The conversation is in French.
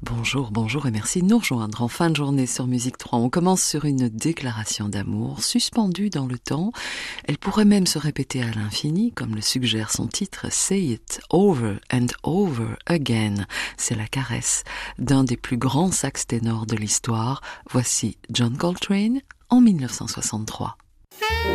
Bonjour, bonjour et merci de nous rejoindre en fin de journée sur Musique 3. On commence sur une déclaration d'amour suspendue dans le temps. Elle pourrait même se répéter à l'infini, comme le suggère son titre Say It Over and Over Again. C'est la caresse d'un des plus grands sax ténors de l'histoire. Voici John Coltrane en 1963.